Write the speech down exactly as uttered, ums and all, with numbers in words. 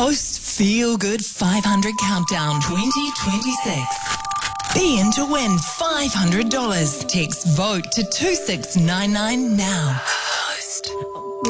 Host Feel Good five hundred Countdown twenty twenty-six. Be in to win five hundred dollars. Text VOTE to two six nine nine now.